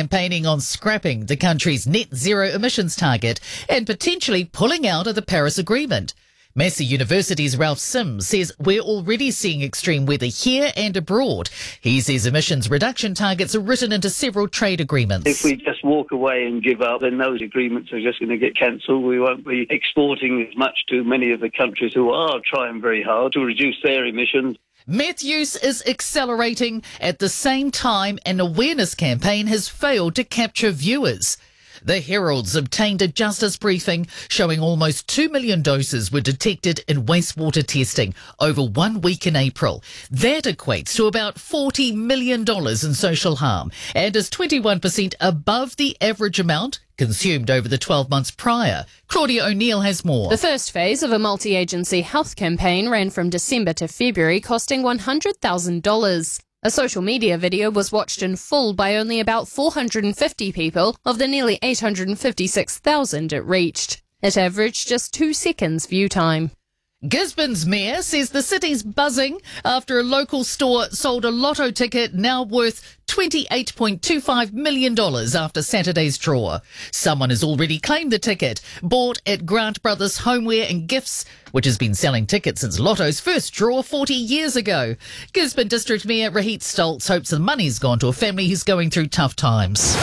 campaigning on scrapping the country's net zero emissions target and potentially pulling out of the Paris Agreement. Massey University's Ralph Sims says we're already seeing extreme weather here and abroad. He says emissions reduction targets are written into several trade agreements. If we just walk away and give up, then those agreements are just going to get cancelled. We won't be exporting as much to many of the countries who are trying very hard to reduce their emissions. Meth use is accelerating. At the same time, an awareness campaign has failed to capture viewers. The Herald's obtained a justice briefing showing almost 2 million doses were detected in wastewater testing over 1 week in April. That equates to about $40 million in social harm and is 21% above the average amount consumed over the 12 months prior. Claudia O'Neill has more. The first phase of a multi-agency health campaign ran from December to February, costing $100,000. A social media video was watched in full by only about 450 people of the nearly 856,000 it reached. It averaged just 2 seconds view time. Gisborne's mayor says the city's buzzing after a local store sold a lotto ticket now worth $28.25 million after Saturday's draw. Someone has already claimed the ticket, bought at Grant Brothers Homeware and Gifts, which has been selling tickets since Lotto's first draw 40 years ago. Gisborne District Mayor Rahit Stoltz hopes the money's gone to a family who's going through tough times.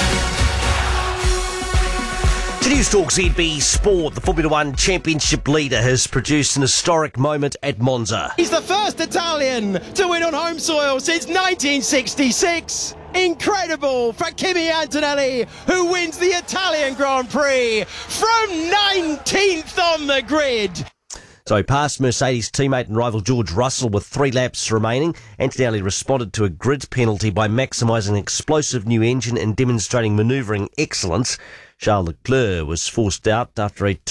To Newstalk ZB Sport, the Formula One Championship leader has produced an historic moment at Monza. He's the first Italian to win on home soil since 1966. Incredible for Kimi Antonelli, who wins the Italian Grand Prix from 19th on the grid. So past Mercedes teammate and rival George Russell with 3 laps remaining. Antonelli responded to a grid penalty by maximising an explosive new engine and demonstrating manoeuvring excellence. Charles Leclerc was forced out after a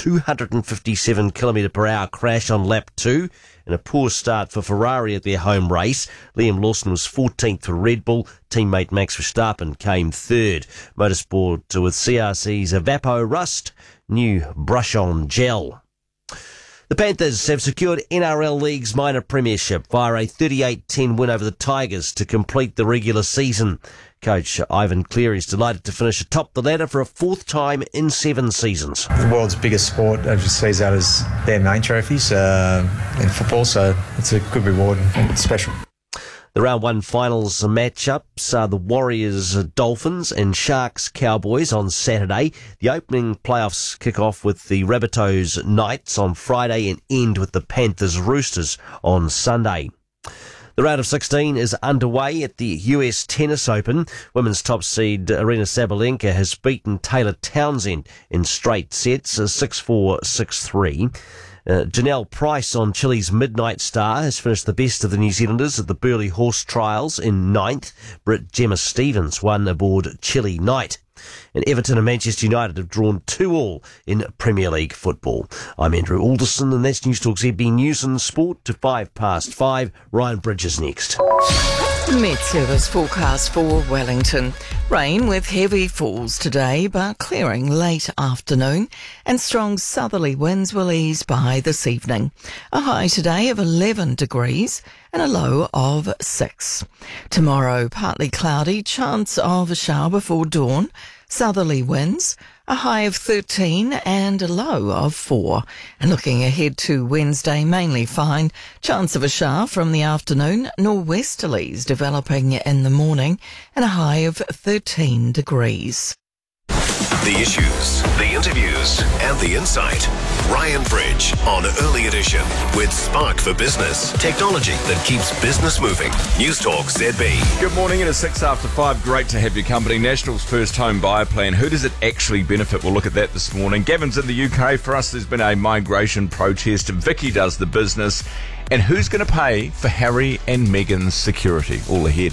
257 km/h crash on lap 2 and a poor start for Ferrari at their home race. Liam Lawson was 14th for Red Bull. Teammate Max Verstappen came 3rd. Motorsport with CRC's Evapo Rust, new brush-on gel. The Panthers have secured NRL League's minor premiership via a 38-10 win over the Tigers to complete the regular season. Coach Ivan Cleary is delighted to finish atop the ladder for a 4th time in 7 seasons. The world's biggest sport just sees that as their main trophies in football, so it's a good reward and it's special. The round 1 finals matchups are the Warriors Dolphins and Sharks Cowboys on Saturday. The opening playoffs kick off with the Rabbitohs Knights on Friday and end with the Panthers Roosters on Sunday. The round of 16 is underway at the US Tennis Open. Women's top seed Aryna Sabalenka has beaten Taylor Townsend in straight sets, 6-4, 6-3. Janelle Price on Chile's Midnight Star has finished the best of the New Zealanders at the Burleigh Horse Trials in 9th. Brit Gemma Stevens won aboard Chile Knight. And Everton and Manchester United have drawn 2-2 in Premier League football. I'm Andrew Alderson, and that's Newstalk ZB News and Sport to 5:05. Ryan Bridges next. Met Service forecast for Wellington. Rain with heavy falls today, but clearing late afternoon, and strong southerly winds will ease by this evening. A high today of 11 degrees and a low of 6. Tomorrow, partly cloudy, chance of a shower before dawn, southerly winds, a high of 13 and a low of 4. And looking ahead to Wednesday, mainly fine, chance of a shower from the afternoon, nor'westerlies developing in the morning, and a high of 13 degrees. The issues, the interviews, and the insight. Ryan Bridge on Early Edition with Spark for Business. Technology that keeps business moving. Newstalk ZB. Good morning. It is 5:06. Great to have your company. National's first home buyer plan. Who does it actually benefit? We'll look at that this morning. Gavin's in the UK. For us, there's been a migration protest. Vicky does the business. And who's going to pay for Harry and Meghan's security? All ahead.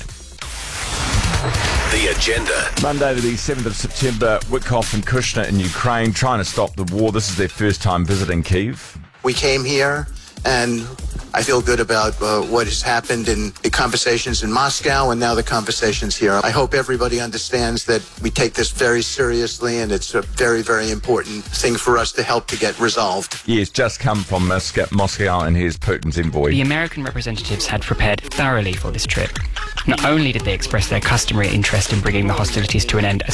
The agenda. Monday the 7th of September, Witkoff and Kushner in Ukraine trying to stop the war. This is their first time visiting Kyiv. We came here and I feel good about what has happened in the conversations in Moscow and now the conversations here. I hope everybody understands that we take this very seriously and it's a very, very important thing for us to help to get resolved. Yes, just come from Moscow, and here's Putin's envoy. The American representatives had prepared thoroughly for this trip. Not only did they express their customary interest in bringing the hostilities to an end